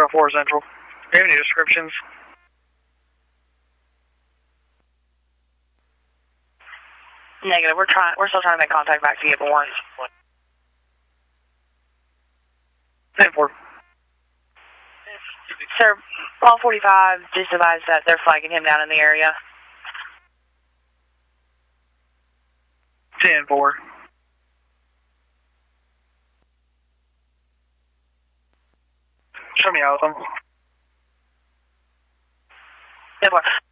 4 Central. Do you have any descriptions? Negative. We're still trying to make contact back to you, but once. 10-4. Sir, Paul 45 just advised that they're flagging him down in the area. 10-4. Show me out with them. 10-4.